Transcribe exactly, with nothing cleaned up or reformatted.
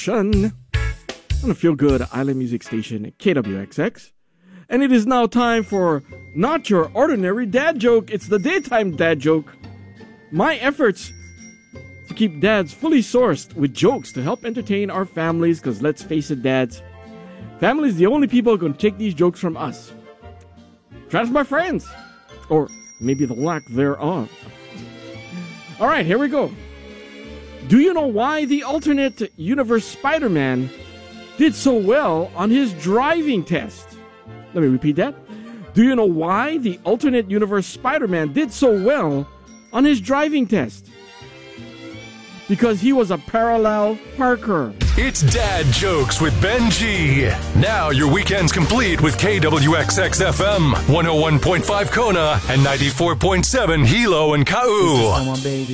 On a feel-good island music station, K W X X. And it is now time for Not Your Ordinary Dad Joke. It's the daytime dad joke. My efforts to keep dads fully sourced with jokes to help entertain our families, because let's face it, dads, families the only people who can take these jokes from us. Trust my friends. Or maybe the lack thereof. All right, here we go. Do you know why the alternate universe Spider-Man did so well on his driving test? Let me repeat that. Do you know why the alternate universe Spider-Man did so well on his driving test? Because he was a parallel parker. It's Dad Jokes with Benji. Now your weekend's complete with K W X X F M, one oh one point five Kona and ninety-four point seven Hilo and Kau.